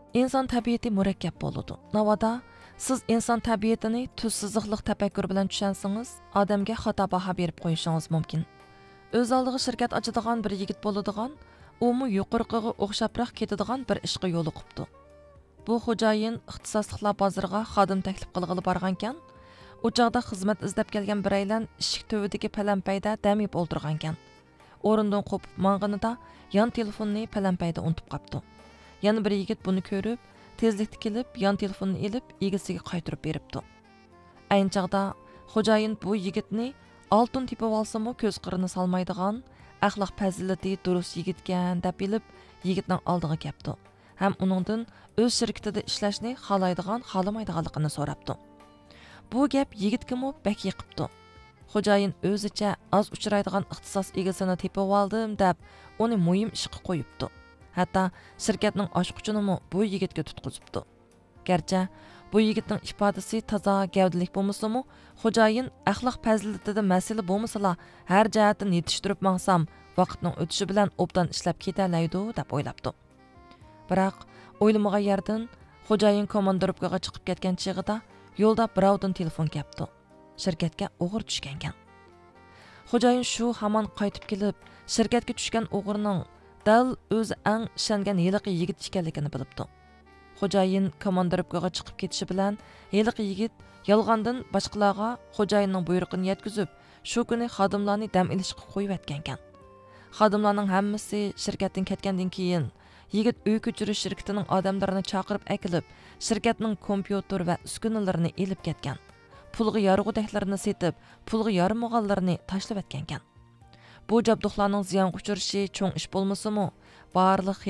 İnson tabiati murakkab bo'ladi. Navoda siz inson tabiatini tuz siziqliq tafakkur bilan tushunsangiz, odamga xato baho berib qo'yishingiz mumkin. O'z oldiga shirkat ochadigan bir yigit bo'ladigan, umu yuqorqiga o'xshabroq ketadigan bir ishga yo'l qilibdi. Bu xo'jayin ixtisosliklar bozoriga xodim taklif qilg'ili borgankan, o'choqda xizmat izlab kelgan biraylan ishik tövüdagi palampayda dam yeb o'ltirgankan. O'rindan qo'pib mang'inida yon telefonni palampayda unutib qopti. Yana bir yigit buni ko'rib, tezlikda kelib, yon telefonni elib, egasiga qaytarib beribdi. Ayni chaqda xo'jayin bu yigitni oltin tepib olsa-mu ko'z qirini salmaydigan, axloq fazilati durust yigitgan deb bilib, yigitning oldiga kelibdi. Ham uningdan o'z shirkatida ishlashni xolamaydiganligini so'rabdi. Bu gap yigitga-mu bak yiqibdi. Xo'jayin o'zicha az uchraydigan ixtisos egasini tepib oldim deb, uni muhim ishga qo'yibdi. Hatto shirkatning oshquchini bu yigitga tutqizibdi. Garchi bu yigitning ifodasi toza gavdalik bo'lmasa-mu, xo'jayin axloq fazilatida masala bo'lmasa-la, har jihatdan yetishtirib mangsam, vaqtning o'tishi bilan obdan ishlab ketalaydi deb o'ylabdi. Biroq o'ylamagan yerdan xo'jayin komandirovkaga chiqib ketgan chig'ida yo'lda birovdan telefon kelibdi. Shirkatga o'g'ir tushgankan. Xo'jayin shu hamon qaytib kelib, shirkatga tushgan o'g'irning dal o'zi eng ishongan yiliqi yigit ekanligini bilibdi. Xo'jayin komandirovkaga chiqib ketishi bilan yiliqi yigit yolg'ondan boshqalarga xo'jayinning buyrug'ini yetkazib, shu kuni xodimlarni dam ilishga qo'yib atgankan. Xodimlarning hammasi shirkatdan ketgandan keyin yigit uy ko'chirish shirkatining odamlarini chaqirib akilib, shirkatning kompyuter va uskunalarini elib ketgan. Pulga yorug'daklarini setib, pulga yorimog'anlarni tashlab atgankan. Bu jabduqlarning ziyon uchirishi cho'ng ish bo'lmasa-mu, barliq